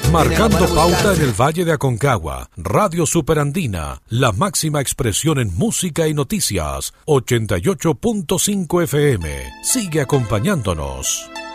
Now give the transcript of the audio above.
Marcando pauta en el Valle de Aconcagua, Radio Superandina, la máxima expresión en música y noticias, 88.5 FM. Sigue acompañándonos.